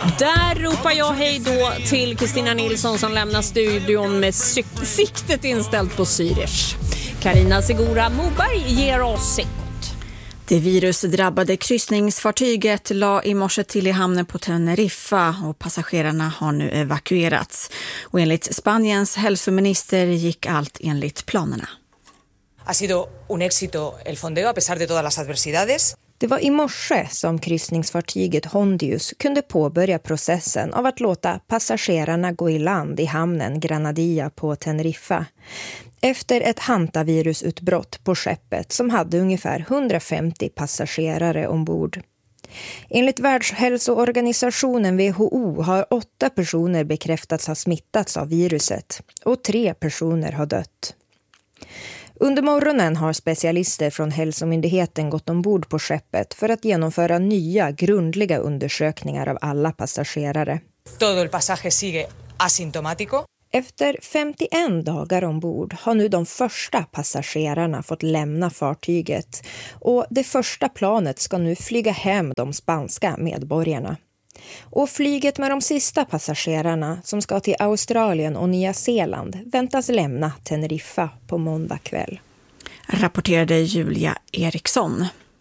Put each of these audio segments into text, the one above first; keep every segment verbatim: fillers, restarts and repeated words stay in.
Där ropar jag hej då till Kristina Nilsson som lämnar studion med syk- siktet inställt på Zürich. Carina Segura Moberg ger oss sekot. Det virusdrabbade kryssningsfartyget la i morse till i hamnen på Teneriffa och passagerarna har nu evakuerats. Och enligt Spaniens hälsominister gick allt enligt planerna. Ha sido un éxito el fondeo a pesar de todas las adversidades. Det var i morse som kryssningsfartyget Hondius kunde påbörja processen av att låta passagerarna gå i land i hamnen Granadilla på Teneriffa. Efter ett hantavirusutbrott på skeppet som hade ungefär hundrafemtio passagerare ombord. Enligt Världshälsoorganisationen W H O har åtta personer bekräftats ha smittats av viruset och tre personer har dött. Under morgonen har specialister från hälsomyndigheten gått ombord på skeppet för att genomföra nya grundliga undersökningar av alla passagerare. Todo el pasaje sigue asintomático. Efter femtioen dagar ombord har nu de första passagerarna fått lämna fartyget och det första planet ska nu flyga hem de spanska medborgarna. Och flyget med de sista passagerarna som ska till Australien och Nya Zeeland väntas lämna Teneriffa på måndag kväll. Rapporterade Julia Eriksson.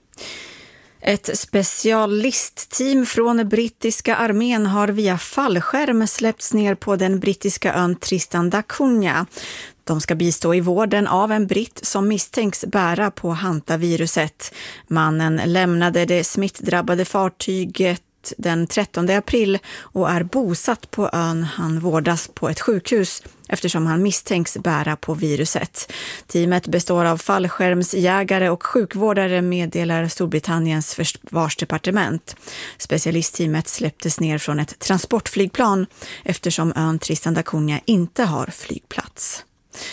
Ett specialistteam från brittiska armén har via fallskärm släppts ner på den brittiska ön Tristan da Cunha. De ska bistå i vården av en britt som misstänks bära på hantaviruset. Mannen lämnade det smittdrabbade fartyget den trettonde april och är bosatt på ön. Han vårdas på ett sjukhus eftersom han misstänks bära på viruset. Teamet består av fallskärmsjägare och sjukvårdare, meddelar Storbritanniens försvarsdepartement. Specialistteamet släpptes ner från ett transportflygplan eftersom ön Tristan da Cunha inte har flygplats.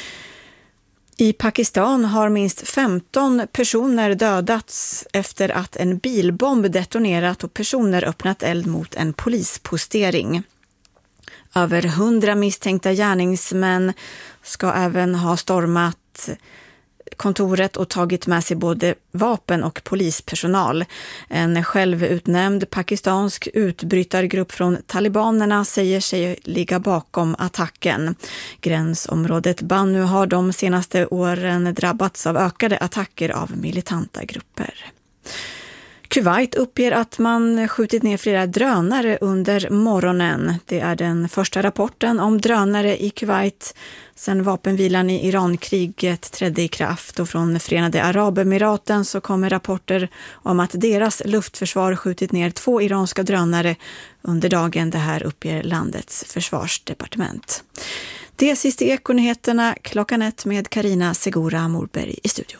I Pakistan har minst femton personer dödats efter att en bilbomb detonerat och personer öppnat eld mot en polispostering. Över hundra misstänkta gärningsmän ska även ha stormat kontoret och tagit med sig både vapen och polispersonal. En självutnämnd pakistansk utbrytargrupp från talibanerna säger sig ligga bakom attacken. Gränsområdet Bannu har de senaste åren drabbats av ökade attacker av militanta grupper. Kuwait uppger att man skjutit ner flera drönare under morgonen. Det är den första rapporten om drönare i Kuwait sedan vapenvilan i Iran-kriget trädde i kraft. Och från Förenade Arabemiraten så kommer rapporter om att deras luftförsvar skjutit ner två iranska drönare under dagen. Det här uppger landets försvarsdepartement. Det är sista Ekonyheterna klockan ett med Carina Segura Moberg i studion.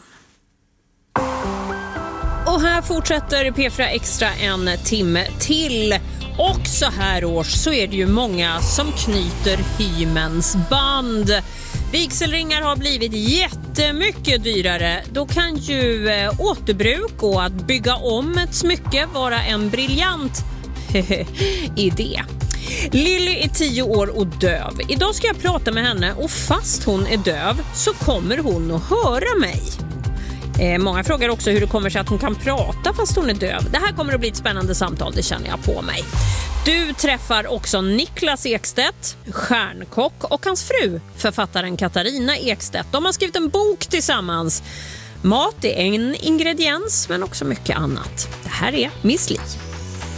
Och här fortsätter P fyra Extra en timme till. Och så här års så är det ju många som knyter hymens band. Vigselringar har blivit jättemycket dyrare. Då kan ju eh, återbruk och att bygga om ett smycke vara en briljant idé. Lily är tio år och döv. Idag ska jag prata med henne och fast hon är döv så kommer hon att höra mig. Eh, många frågar också hur det kommer sig att hon kan prata fast hon är döv. Det här kommer att bli ett spännande samtal, det känner jag på mig. Du träffar också Niklas Ekstedt, stjärnkock, och hans fru, författaren Katarina Ekstedt. De har skrivit en bok tillsammans. Mat är en ingrediens men också mycket annat. Det här är Miss Li.